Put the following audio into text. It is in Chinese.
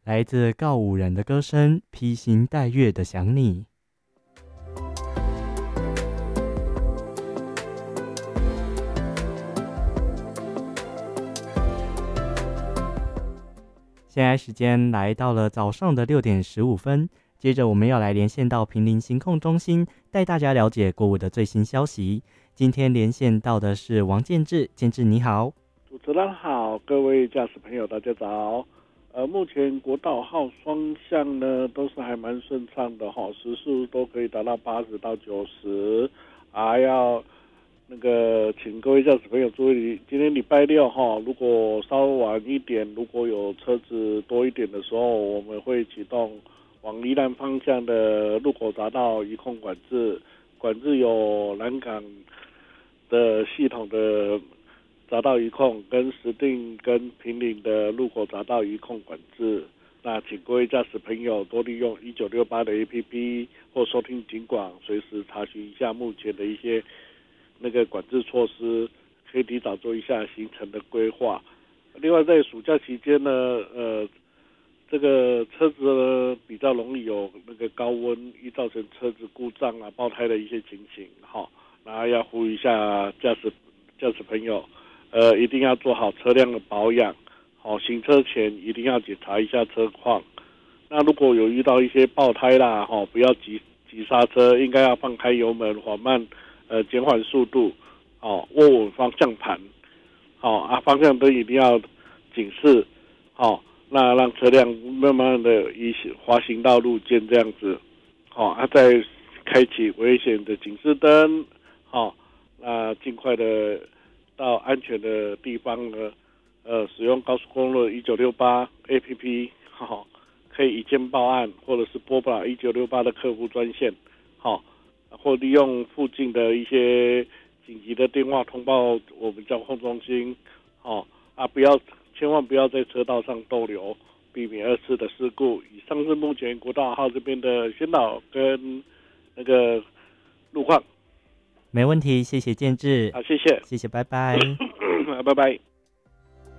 来自告五人的歌声，披星戴月的想你。现在时间来到了早上的6:15，接着我们要来连线到坪林行控中心，带大家了解国五的最新消息。今天连线到的是王建志，建志你好。 主持人好，各位驾驶朋友大家早。目前国道号双向呢都是还蛮顺畅的哈，时速都可以达到80到90，要请各位驾驶朋友注意，今天礼拜六哈，如果稍晚一点，如果有车子多一点的时候，我们会启动往宜兰方向的路口匝道移控管制，管制有南港的系统的匝道移控跟石碇跟坪林的路口匝道移控管制。那请各位驾驶朋友多利用1968的 APP 或收听警广，随时查询一下目前的一些管制措施，可以提早做一下行程的规划。另外，在暑假期间呢，这个车子呢比较容易有高温，易造成车子故障啊、爆胎的一些情形。然后要呼吁一下驾驶朋友，一定要做好车辆的保养。行车前一定要检查一下车况。那如果有遇到一些爆胎啦，不要急刹车，应该要放开油门，缓慢。减缓速度，握稳方向盘，方向灯一定要警示，那让车辆慢慢的滑行到路肩这样子，再开启危险的警示灯，那尽快的到安全的地方呢，使用高速公路1968 APP，可以一键报案，或者是拨打1968的客服专线，或利用附近的一些紧急的电话通报我们交通中心，千万不要在车道上逗留，避免2次的事故。以上是目前国道号这边的先导跟路况。 没问题，谢谢建志。 好，谢谢， 谢谢，拜拜。 拜拜。